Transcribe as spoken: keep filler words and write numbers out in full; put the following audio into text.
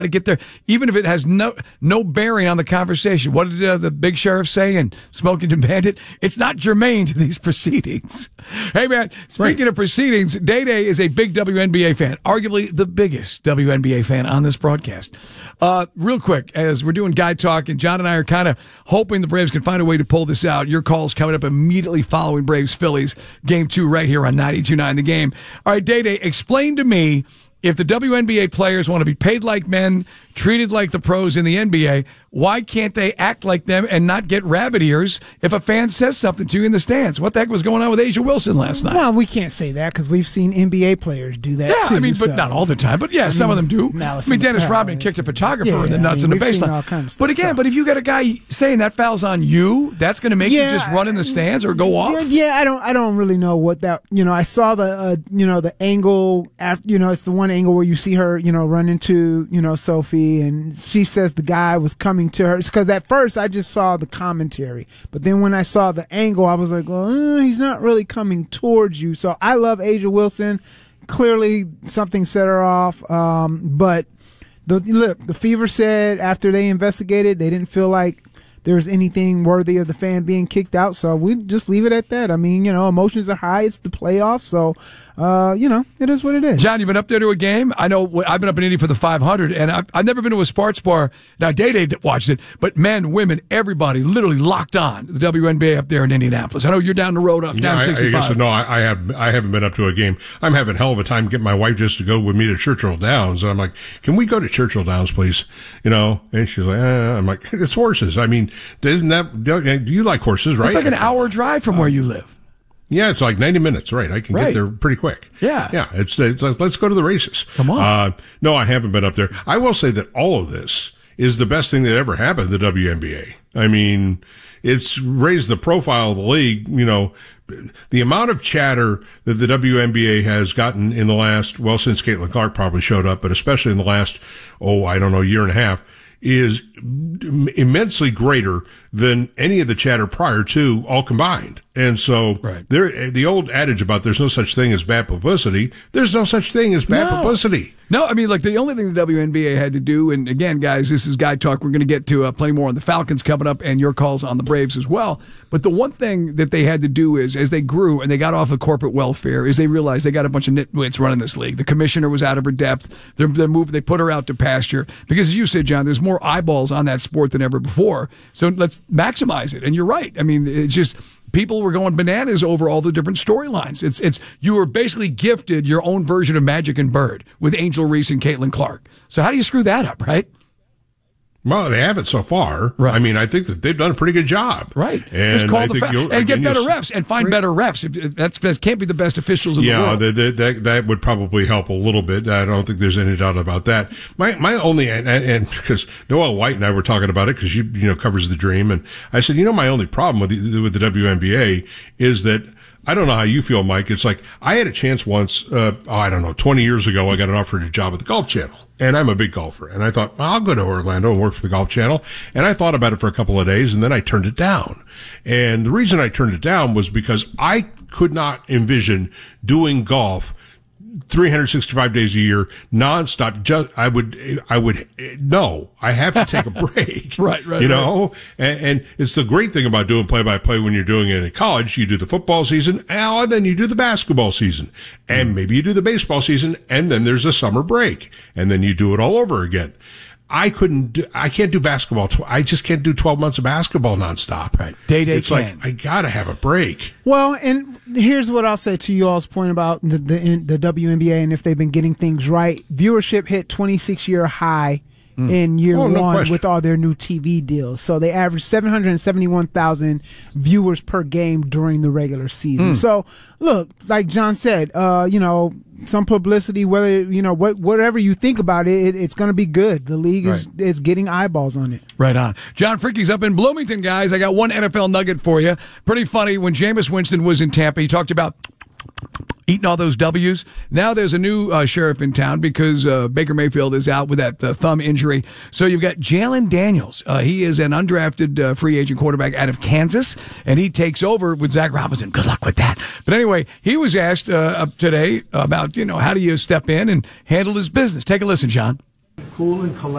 to get there, even if it has no no bearing on the conversation. What did uh, the big sheriff say in Smoking the Bandit? It's not germane to these proceedings. Hey, man, speaking right. of proceedings, Day Day is a big W N B A fan, arguably the biggest W N B A fan on this broadcast. Uh, real quick, as we're doing Guy Talk, and John and I are kind of hoping the Braves can find a way to pull this out. Your call's coming up immediately following Braves-Phillies game two right here on ninety-two point nine The Game. All right, Day Day, explain to me, if the W N B A players want to be paid like men, treated like the pros in the N B A, why can't they act like them and not get rabbit ears if a fan says something to you in the stands? What the heck was going on with A'ja Wilson last night? Well, we can't say that because we've seen N B A players do that yeah, too. I mean, but so. not all the time. But yeah, I some mean, of them do. I mean, Dennis Rodman kicked a photographer yeah, in the nuts I mean, in the we've seen baseline. all kinds of stuff, But again, so. but if you got a guy saying that foul's on you, that's going to make yeah, you just run in the stands or go off? Yeah, yeah, I don't I don't really know what that, you know, I saw the, uh, you know, the angle after, you know, it's the one angle where you see her, you know, run into, you know, Sophie, and she says the guy was coming to her. It's because at first I just saw the commentary, but then when I saw the angle, I was like, well, eh, he's not really coming towards you. So I love A'ja Wilson. Clearly something set her off. Um, but the, look, the Fever said after they investigated, they didn't feel like there's anything worthy of the fan being kicked out. So we just leave it at that. I mean, you know, emotions are high. It's the playoffs. So, uh, you know, it is what it is. John, you've been up there to a game? I know I've been up in Indy for the five hundred, and I've, I've never been to a sports bar. Now, Day Day watched it, but men, women, everybody literally locked on the W N B A up there in Indianapolis. I know you're down the road up, down yeah, sixty-five. I, I guess, no, I, I, have, I haven't been up to a game. I'm having hell of a time getting my wife just to go with me to Churchill Downs. And I'm like, can we go to Churchill Downs, please? You know, and she's like, eh. I'm like, it's horses. I mean, isn't that, you like horses, right? It's like an hour drive from where you live. Yeah, it's like ninety minutes, right? I can right. get there pretty quick. Yeah. Yeah, it's, it's let's go to the races. Come on. Uh, no, I haven't been up there. I will say that all of this is the best thing that ever happened to the W N B A. I mean, it's raised the profile of the league. You know, the amount of chatter that the W N B A has gotten in the last, well, since Caitlin Clark probably showed up, but especially in the last, oh, I don't know, year and a half, is immensely greater than any of the chatter prior to all combined. And so right. there, the old adage about there's no such thing as bad publicity, there's no such thing as bad no. publicity. No, I mean, like the only thing the W N B A had to do, and again, guys, this is Guy Talk. We're going to get to uh, plenty more on the Falcons coming up and your calls on the Braves as well. But the one thing that they had to do is, as they grew and they got off of corporate welfare, is they realized they got a bunch of nitwits running this league. The commissioner was out of her depth. They're, they're moved, they put her out to pasture. Because as you said, John, there's more eyeballs on that sport than ever before. So let's maximize it. And you're right. I mean, it's just people were going bananas over all the different storylines. It's it's you were basically gifted your own version of Magic and Bird with Angel Reese and Caitlin Clark. So how do you screw that up, right? Well, they haven't so far. Right. I mean, I think that they've done a pretty good job. Right. And Just call I the think fa- you'll, and get again, better you'll, refs and find right. better refs. That's that can't be the best officials in yeah, the world. Yeah, that, that that would probably help a little bit. I don't think there's any doubt about that. My my only and, and because Noel White and I were talking about it because you you know covers the Dream, and I said, you know, my only problem with the, with the W N B A is that. I don't know how you feel, Mike. It's like I had a chance once, uh, oh, I don't know, twenty years ago, I got an offer to a job at the Golf Channel. And I'm a big golfer. And I thought, well, I'll go to Orlando and work for the Golf Channel. And I thought about it for a couple of days, and then I turned it down. And the reason I turned it down was because I could not envision doing golf three hundred sixty-five days a year, nonstop. Just, I would, I would, no, I have to take a break. right, right. You know, right. and, and it's the great thing about doing play by play when you're doing it in college. You do the football season, and then you do the basketball season, and mm. maybe you do the baseball season, and then there's a summer break, and then you do it all over again. I couldn't do, I can't do basketball. Tw- I just can't do twelve months of basketball nonstop. Right. Day day It's can. like, I gotta have a break. Well, and here's what I'll say to you all's point about the, the, the W N B A and if they've been getting things right. Viewership hit twenty-six year high mm. in year oh, no one question. with all their new T V deals. So they averaged seven hundred seventy-one thousand viewers per game during the regular season. Mm. So look, like John said, uh, you know, some publicity, whether, you know, what, whatever you think about it, it it's going to be good. The league is, right. is getting eyeballs on it. Right on. John Fricke's up in Bloomington, guys. I got one N F L nugget for you. Pretty funny. When Jameis Winston was in Tampa, he talked about eating all those W's. Now there's a new uh, sheriff in town because uh, Baker Mayfield is out with that uh, thumb injury. So you've got Jalen Daniels. Uh, he is an undrafted uh, free agent quarterback out of Kansas, and he takes over with Zach Robinson. Good luck with that. But anyway, he was asked uh, up today about, you know, how do you step in and handle his business. Take a listen, John. Cool and collected.